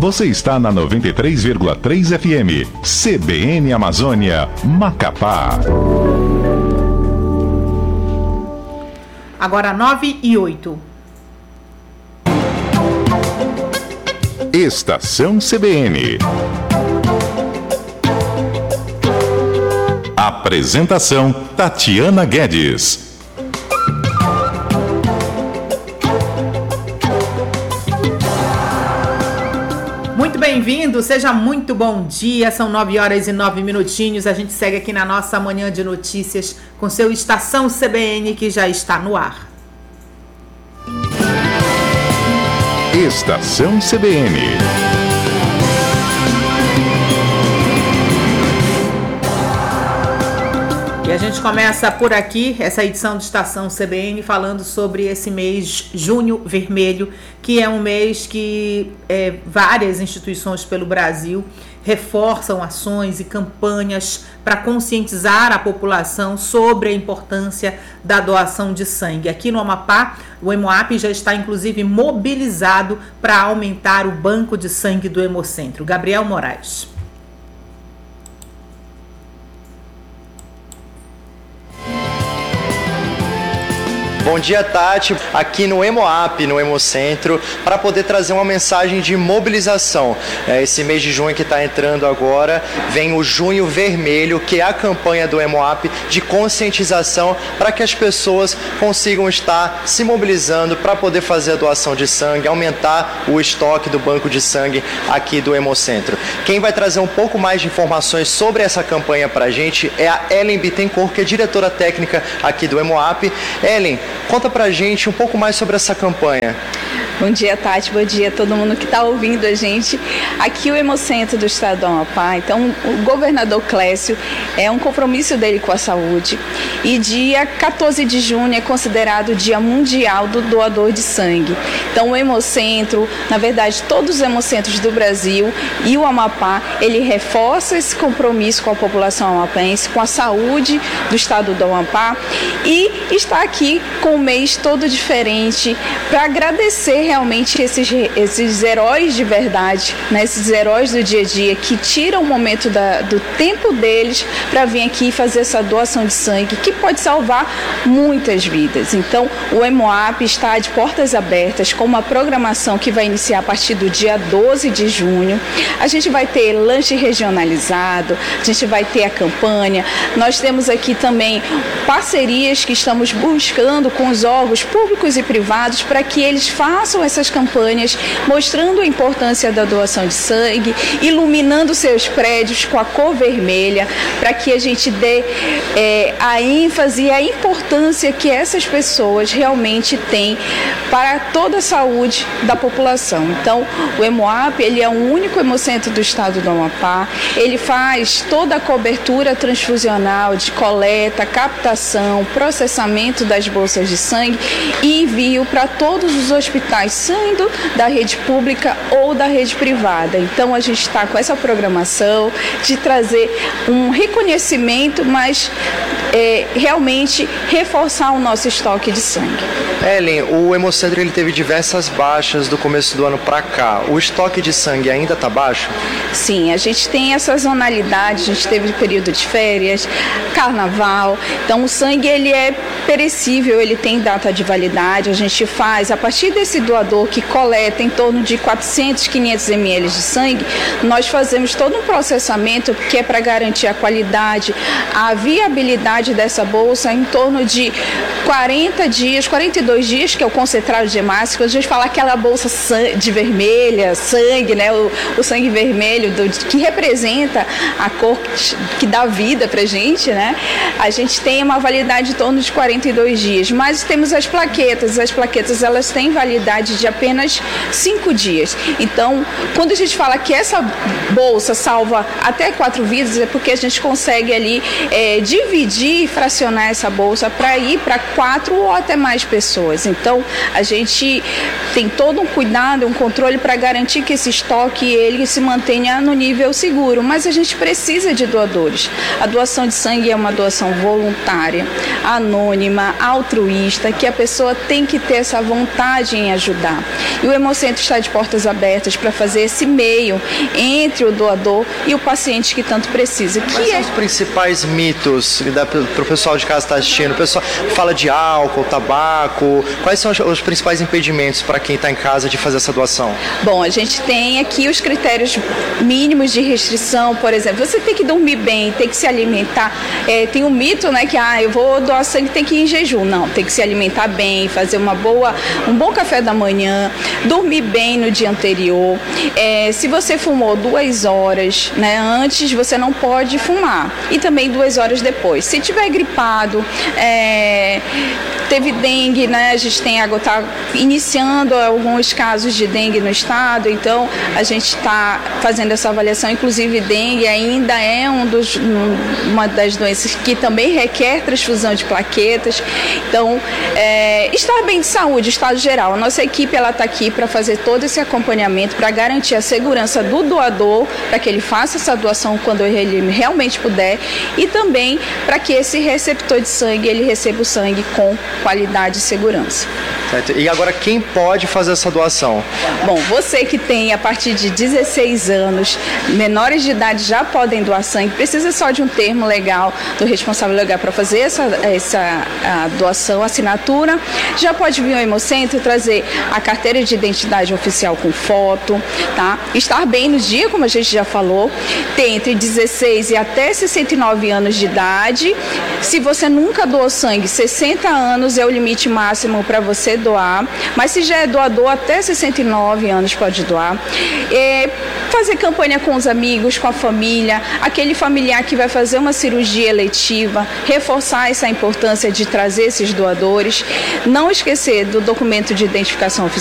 Você está na 93,3 FM, CBN Amazônia, Macapá. Agora 9:08. Estação CBN. Apresentação: Tatiana Guedes. Muito bem-vindo, seja muito bom dia, são 9h09. A gente segue aqui na nossa manhã de notícias com seu Estação CBN, que já está no ar. Estação CBN. E a gente começa por aqui, essa edição de Estação CBN, falando sobre esse mês Junho Vermelho, que é um mês que várias instituições pelo Brasil reforçam ações e campanhas para conscientizar a população sobre a importância da doação de sangue. Aqui no Amapá, o Hemoap já está inclusive mobilizado para aumentar o banco de sangue do Hemocentro. Gabriel Moraes. Bom dia, Tati, aqui no Hemoap, no Hemocentro, para poder trazer uma mensagem de mobilização. Esse mês de junho que está entrando agora, vem o Junho Vermelho, que é a campanha do Hemoap de conscientização para que as pessoas consigam estar se mobilizando para poder fazer a doação de sangue, aumentar o estoque do banco de sangue aqui do Hemocentro. Quem vai trazer um pouco mais de informações sobre essa campanha para a gente é a Ellen Bittencourt, que é diretora técnica aqui do Hemoap. Ellen, conta pra gente um pouco mais sobre essa campanha. Bom dia, Tati. Bom dia a todo mundo que está ouvindo a gente. Aqui o Hemocentro do Estado do Amapá. Então, o governador Clécio, é um compromisso dele com a saúde. E dia 14 de junho é considerado o Dia Mundial do Doador de Sangue. Então, o Hemocentro, na verdade, todos os hemocentros do Brasil e o Amapá, ele reforça esse compromisso com a população amapense, com a saúde do Estado do Amapá, e está aqui com um mês todo diferente para agradecer realmente esses heróis de verdade, né? Esses heróis do dia a dia que tiram o momento do tempo deles para vir aqui e fazer essa doação de sangue, que pode salvar muitas vidas. Então, o Hemoap está de portas abertas com uma programação que vai iniciar a partir do dia 12 de junho. A gente vai ter lanche regionalizado, a gente vai ter a campanha. Nós temos aqui também parcerias que estamos buscando com os órgãos públicos e privados para que eles façam essas campanhas, mostrando a importância da doação de sangue, iluminando seus prédios com a cor vermelha, para que a gente dê a ênfase e a importância que essas pessoas realmente têm para toda a saúde da população. Então, o Hemoap, ele é o único hemocentro do estado do Amapá. Ele faz toda a cobertura transfusional de coleta, captação, processamento das bolsas de sangue e envio para todos os hospitais, sendo da rede pública ou da rede privada. Então, a gente está com essa programação de trazer um reconhecimento, mas realmente reforçar o nosso estoque de sangue. Ellen, o Hemocentro ele teve diversas baixas do começo do ano para cá. O estoque de sangue ainda está baixo? Sim, a gente tem essa zonalidade, a gente teve período de férias, carnaval, então o sangue ele é perecível, ele tem data de validade. A gente faz, a partir desse doador que coleta em torno de 400, 500 ml de sangue, nós fazemos todo um processamento que é para garantir a qualidade, a viabilidade dessa bolsa em torno de 40 dias, 42 dias, que é o concentrado de hemácia. Quando a gente fala aquela bolsa de vermelha, sangue, né, o sangue vermelho, que representa a cor que dá vida pra gente, né, a gente tem uma validade em torno de 42 dias, mas temos as plaquetas elas têm validade de apenas 5 dias. Então, quando a gente fala que essa bolsa salva até 4 vidas, é porque a gente consegue ali dividir conseguir fracionar essa bolsa para ir para 4 ou até mais pessoas. Então, a gente tem todo um cuidado, um controle para garantir que esse estoque ele se mantenha no nível seguro, mas a gente precisa de doadores. A doação de sangue é uma doação voluntária, anônima, altruísta, que a pessoa tem que ter essa vontade em ajudar. E o Hemocentro está de portas abertas para fazer esse meio entre o doador e o paciente que tanto precisa. Quais são os principais mitos para o pessoal de casa estar assistindo? O pessoal fala de álcool, tabaco. Quais são os principais impedimentos para quem está em casa de fazer essa doação? Bom, a gente tem aqui os critérios mínimos de restrição, por exemplo, você tem que dormir bem, tem que se alimentar. Tem um mito, né, que eu vou doar sangue, tem que ir em jejum. Não, tem que se alimentar bem, fazer um bom café da manhã, dormir bem no dia anterior. Se você fumou 2 horas, né, antes, você não pode fumar. E também 2 horas depois. Se tiver gripado, teve dengue, né, a gente está iniciando alguns casos de dengue no estado, então a gente está fazendo essa avaliação. Inclusive, dengue ainda é uma das doenças que também requer transfusão de plaquetas. Então, estar bem de saúde, estado geral. A nossa equipe está aqui para fazer todo esse acompanhamento, para garantir a segurança do doador, para que ele faça essa doação quando ele realmente puder, e também para que esse receptor de sangue ele receba o sangue com qualidade e segurança. Certo. E agora, quem pode fazer essa doação? Bom, você que tem a partir de 16 anos, menores de idade já podem doar sangue, precisa só de um termo legal do responsável legal para fazer essa doação, assinatura. Já pode vir ao Hemocentro trazer a carteira de identidade oficial com foto, tá? Estar bem no dia, como a gente já falou, ter entre 16 e até 69 anos de idade. Se você nunca doou sangue, 60 anos é o limite máximo para você doar, mas se já é doador, até 69 anos pode doar. Fazer campanha com os amigos, com a família, aquele familiar que vai fazer uma cirurgia eletiva, reforçar essa importância de trazer esses doadores. Não esquecer do documento de identificação oficial